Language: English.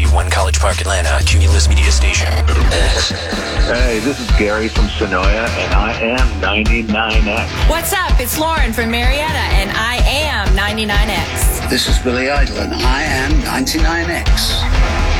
98.1 College Park, Atlanta, Cumulus Media Station. Hey, this is Gary from Sonoya, and I am 99X. What's up? It's Lauren from Marietta, and I am 99X. This is Billy Idol, and I am 99X.